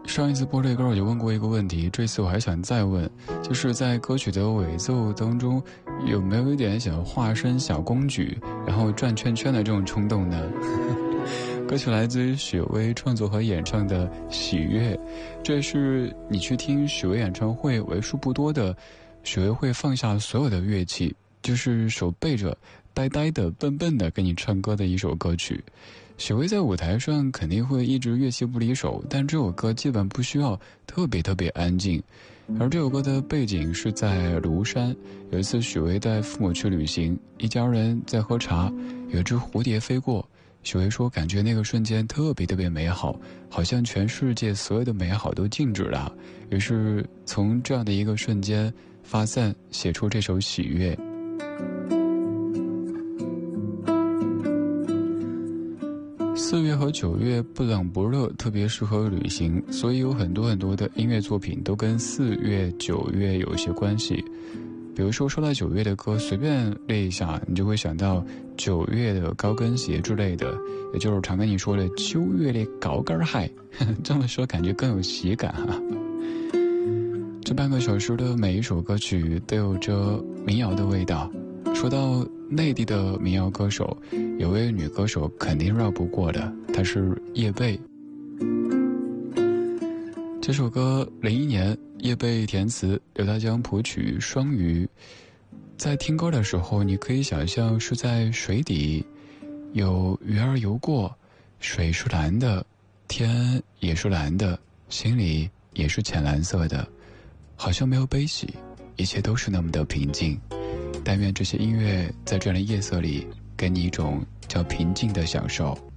上一次播这歌我就问过一个问题，这次我还想再问，就是在歌曲的尾奏当中有没有一点想化身小公举然后转圈圈的这种冲动呢？歌曲来自于许巍创作和演唱的《喜悦》，这是你去听许巍演唱会为数不多的许巍会放下所有的乐器，就是手背着呆呆的笨笨的给你唱歌的一首歌曲。许巍在舞台上肯定会一直乐器不离手，但这首歌基本不需要特别安静。而这首歌的背景是在庐山，有一次许巍带父母去旅行，一家人在喝茶，有一只蝴蝶飞过，许巍说感觉那个瞬间特别美好，好像全世界所有的美好都静止了。于是从这样的一个瞬间发散，写出这首《喜悦》。4月和9月不冷不热，特别适合旅行，所以有很多的音乐作品都跟4月、9月有一些关系。比如说到9月的歌，随便列一下，你就会想到9月的高跟鞋之类的，也就是常跟你说的9月的高跟鞋，这么说感觉更有喜感啊。这半个小时的每一首歌曲都有着民谣的味道。说到内地的民谣歌手，有位女歌手肯定绕不过的，她是叶蓓。这首歌01年叶蓓填词，刘大江谱曲，双鱼。在听歌的时候，你可以想象是在水底，有鱼儿游过，水是蓝的，天也是蓝的，心里也是浅蓝色的，好像没有悲喜，一切都是那么的平静。但愿这些音乐在这样的夜色里给你一种叫平静的享受。